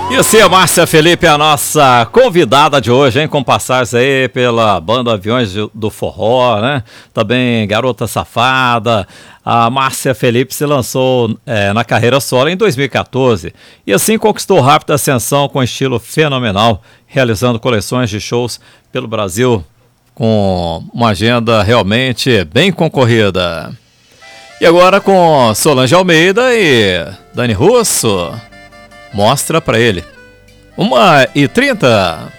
E assim, a Márcia Felipe é a nossa convidada de hoje, hein? Com passagens aí pela banda Aviões do Forró, né? Também Garota Safada. A Márcia Felipe se lançou na carreira solo em 2014 e assim conquistou rápida ascensão com estilo fenomenal, realizando coleções de shows pelo Brasil com uma agenda realmente bem concorrida. E agora com Solange Almeida e Dani Russo. Mostra pra ele. 1h30.